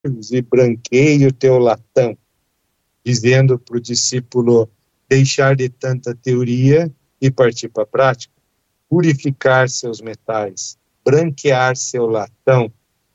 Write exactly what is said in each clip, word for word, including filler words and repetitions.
e branqueie o teu latão, dizendo para o discípulo deixar de tanta teoria e partir para a prática, purificar seus metais, branquear seu latão,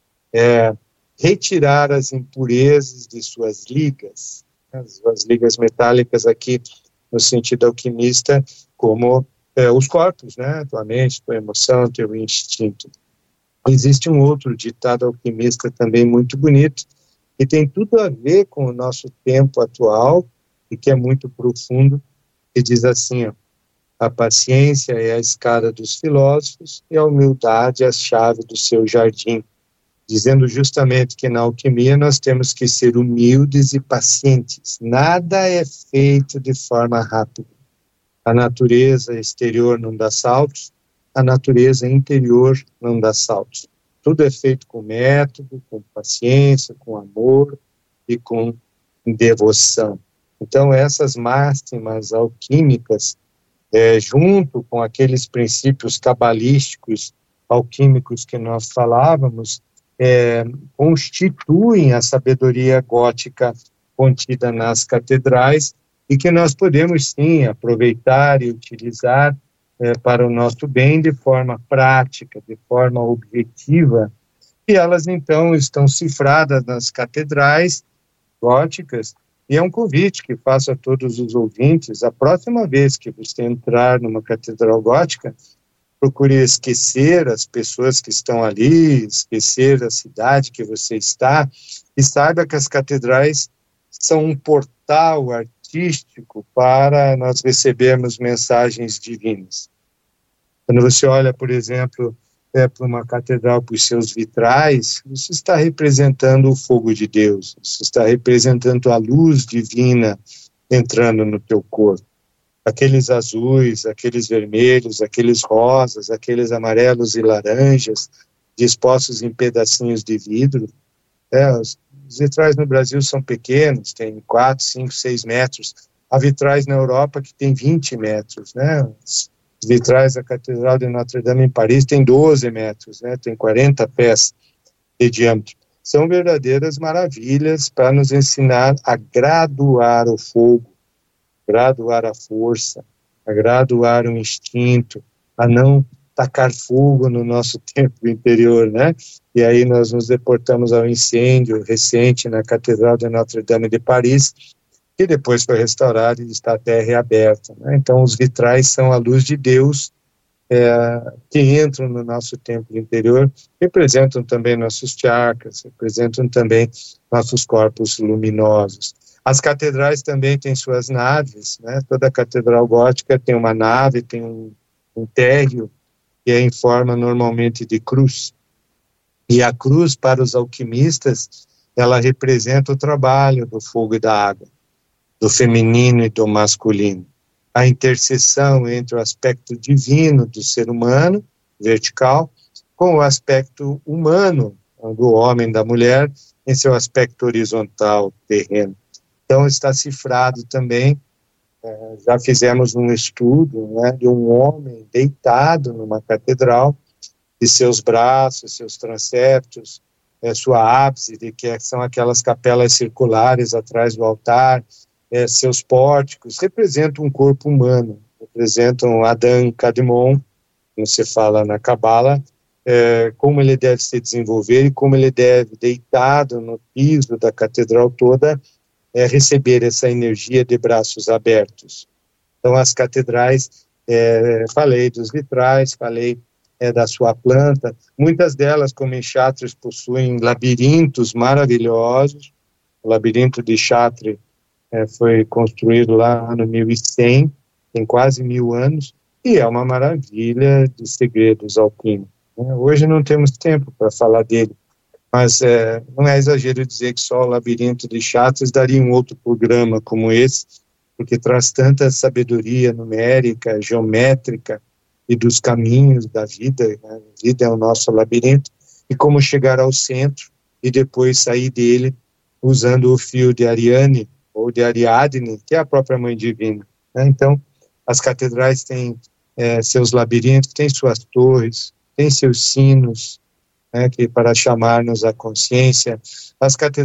é, retirar as impurezas de suas ligas, as, as ligas metálicas aqui, no sentido alquimista, como é, os corpos, né, tua mente, tua emoção, teu instinto. Existe um outro ditado alquimista também muito bonito, que tem tudo a ver com o nosso tempo atual, e que é muito profundo, que diz assim, ó, a paciência é a escada dos filósofos e a humildade é a chave do seu jardim, dizendo justamente que na alquimia nós temos que ser humildes e pacientes. Nada é feito de forma rápida. A natureza exterior não dá saltos, a natureza interior não dá saltos. Tudo é feito com método, com paciência, com amor e com devoção. Então, essas máximas alquímicas, é, junto com aqueles princípios cabalísticos alquímicos que nós falávamos, é, constituem a sabedoria gótica contida nas catedrais e que nós podemos, sim, aproveitar e utilizar é, para o nosso bem de forma prática, de forma objetiva. E elas, então, estão cifradas nas catedrais góticas. E é um convite que faço a todos os ouvintes, a próxima vez que você entrar numa catedral gótica, procure esquecer as pessoas que estão ali, esquecer a cidade que você está, e saiba que as catedrais são um portal artístico para nós recebermos mensagens divinas. Quando você olha, por exemplo, é, para uma catedral, por seus vitrais, você está representando o fogo de Deus, você está representando a luz divina entrando no teu corpo. Aqueles azuis, aqueles vermelhos, aqueles rosas, aqueles amarelos e laranjas, dispostos em pedacinhos de vidro. É, os, os vitrais no Brasil são pequenos, tem quatro, cinco, seis metros. Há vitrais na Europa que tem vinte metros, né? Os vitrais da Catedral de Notre-Dame em Paris tem doze metros, né? Tem quarenta pés de diâmetro. São verdadeiras maravilhas para nos ensinar a graduar o fogo, graduar a força, a graduar o instinto, a não tacar fogo no nosso templo interior, né? E aí nós nos deportamos ao incêndio recente na Catedral de Notre-Dame de Paris, que depois foi restaurado e está até reaberta, né? Então os vitrais são a luz de Deus é, que entram no nosso templo interior, representam também nossos chakras, representam também nossos corpos luminosos. As catedrais também têm suas naves, né? Toda catedral gótica tem uma nave, tem um, um térreo, que é em forma normalmente de cruz. E a cruz, para os alquimistas, ela representa o trabalho do fogo e da água, do feminino e do masculino. A interseção entre o aspecto divino do ser humano, vertical, com o aspecto humano, do homem e da mulher, em seu aspecto horizontal, terreno. Então, está cifrado também, é, já fizemos um estudo, né, de um homem deitado numa catedral, de seus braços, seus transeptos, é, sua ábside, que é, são aquelas capelas circulares atrás do altar, é, seus pórticos, representam um corpo humano, representam Adão Kadmon, como se fala na Cabala, é, como ele deve se desenvolver e como ele deve, deitado no piso da catedral toda, É, receber essa energia de braços abertos. Então, as catedrais, é, falei dos vitrais, falei é, da sua planta, muitas delas, como em Chartres, possuem labirintos maravilhosos. O labirinto de Chartres é, foi construído lá no mil e cem, tem quase mil anos, e é uma maravilha de segredos alquímicos, né? Hoje não temos tempo para falar dele, mas é, não é exagero dizer que só o labirinto de Chartres daria um outro programa como esse, porque traz tanta sabedoria numérica, geométrica e dos caminhos da vida, né? A vida é o nosso labirinto, e como chegar ao centro e depois sair dele usando o fio de Ariane, ou de Ariadne, que é a própria Mãe Divina, né? Então, as catedrais têm é, seus labirintos, têm suas torres, têm seus sinos, né, que para chamar-nos à consciência, as